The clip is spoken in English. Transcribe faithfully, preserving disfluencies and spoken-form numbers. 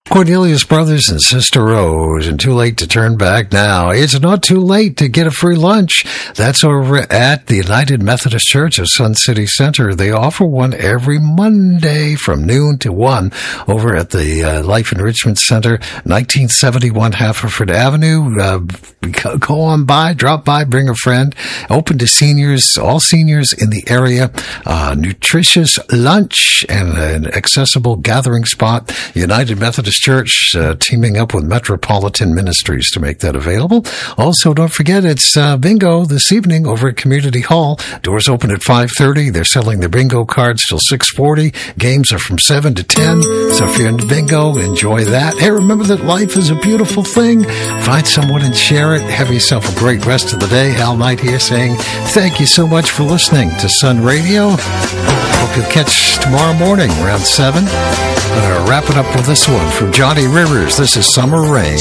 Cornelius Brothers and Sister Rose, and Too Late to Turn Back Now. It's not too late to get a free lunch. That's over at the United Methodist Church of Sun City Center. They offer one every Monday from noon to one over at the uh, Life Enrichment Center, nineteen seventy-one Haverford Avenue. Uh, go on by, drop by, bring a friend. Open to seniors, all seniors in the area. Uh, nutritious lunch and an accessible gathering spot. United Methodist Church uh, teaming up with Metropolitan Ministries to make that available. Also, don't forget, it's uh, bingo this evening over at Community Hall. Doors open at five thirty. They're selling their bingo cards till six forty. Games are from seven to ten. So if you're into bingo, enjoy that. Hey, remember that life is a beautiful thing. Find someone and share it. Have yourself a great rest of the day. Hal Knight here saying thank you so much for listening to Sun Radio. Hope you'll catch tomorrow morning around seven. Gonna wrap it up with this one from Johnny Rivers. This is Summer Rain.